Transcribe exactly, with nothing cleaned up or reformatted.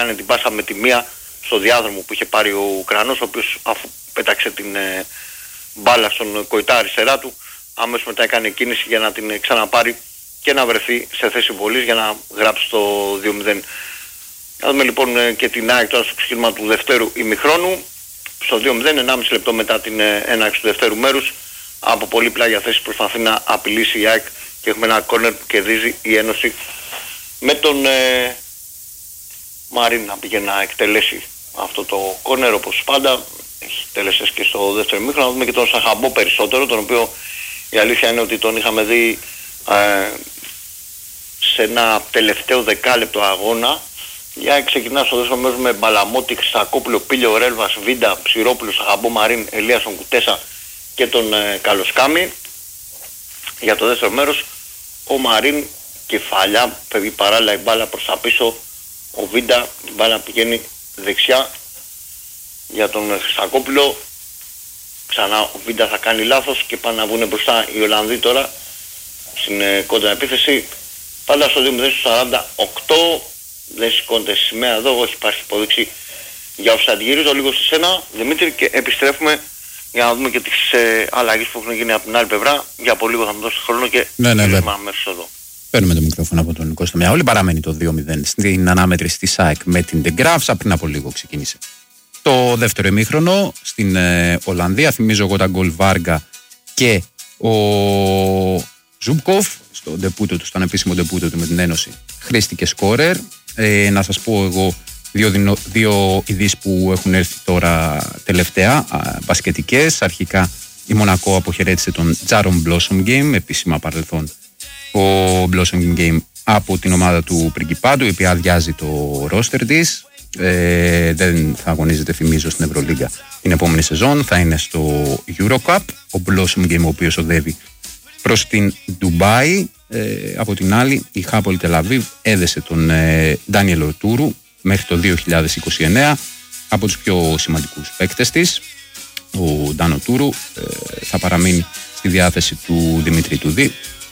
έκανε την πάσα με τη μία στο διάδρομο που είχε πάρει ο Ουκρανός, ο οποίος αφού πέταξε την ε, μπάλα στον Κοϊτά αριστερά του, αμέσως μετά έκανε κίνηση για να την ξαναπάρει και να βρεθεί σε θέση βολής για να γράψει το δύο μηδέν. Να δούμε λοιπόν και την ΑΕΚ τώρα στο ξεκίνημα του δευτέρου ημιχρόνου. Στο δύο μηδέν, ενάμιση λεπτό μετά την έναρξη του δευτέρου μέρους, από πολύ πλάγια θέση προσπαθεί να απειλήσει η ΑΕΚ και έχουμε ένα κόρνερ που κερδίζει η Ένωση με τον ε, Μαρίν να πήγε να εκτελέσει αυτό το κόρνερ όπως πάντα. Έχει τελεσές και στο δεύτερο ημίχρονο. Να δούμε και τον Σαχαμπό περισσότερο, τον οποίο η αλήθεια είναι ότι τον είχαμε δει ε, σε ένα τελευταίο δεκάλεπτο αγώνα. Για ξεκινά στο δεύτερο μέρος με Μπαλαμότη, Χρυσακόπουλο, Πίλιο, Ρέλβας, Βίντα, Ψηρόπουλο, Σαχαμπό, Μαρίν, Ελίασον, Κουτέσα και τον ε, Καλοσκάμι. Για το δεύτερο μέρος ο Μαρίν κεφαλιά, φεύγει παράλληλα η μπάλα προς τα πίσω, ο Βίντα, η μπάλα πηγαίνει δεξιά για τον Χρυσακόπουλο. Ξανά ο Βίντα θα κάνει λάθος και πάνε να βγουν μπροστά οι Ολλανδοί τώρα στην ε, κόντρα επίθεση. Πάντα στο δύο μηδέν στο σαράντα οκτώ. Δεν σηκώνεται σημαία εδώ, όχι υπάρχει υπόδειξη για offside. Γυρίζω λίγο στη σένα, Δημήτρη, και επιστρέφουμε για να δούμε και τις ε, αλλαγές που έχουν γίνει από την άλλη πλευρά. Για από λίγο θα μου δώσει χρόνο και ναι, ναι, γυρίζουμε αμέσως εδώ. Παίρνουμε το μικρόφωνο από τον Κώστα Μιαόλη. Παραμένει το δύο μηδέν στην ανάμετρηση της ΑΕΚ με την Ντεγκράφσα. Πριν από λίγο ξεκίνησε το δεύτερο ημίχρονο στην ε, Ολλανδία. Θυμίζω εγώ τα γκολ Βάργα και ο Ζουμπκοφ στο ντεπούτο του, στον επίσημο ντεπούτο του με την Ένωση. Χρήστηκε σκόρερ. Ε, να σας πω εγώ δύο, δινο, δύο ειδήσεις που έχουν έρθει τώρα τελευταία, α, μπασκετικές. Αρχικά η Μονακό αποχαιρέτησε τον Τζάρον Blossom Game, επίσημα παρελθόν ο Blossom Game από την ομάδα του Πριγκιπάτου, η οποία αδειάζει το ρόστερ της. Ε, δεν θα αγωνίζεται, θυμίζω, στην Ευρωλίγκα την επόμενη σεζόν, θα είναι στο Eurocup. Ο Blossom Game, ο οποίος οδεύει προς την Ντουμπάι. Ε, από την άλλη, η Χάπολη Τελαβίβ έδεσε τον ε, Ντάνιελ Ορτούρου μέχρι το δύο χιλιάδες είκοσι εννέα, από τους πιο σημαντικούς παίκτες της. Ο Ντάνο Τούρου ε, θα παραμείνει στη διάθεση του Δημήτρη Τουδί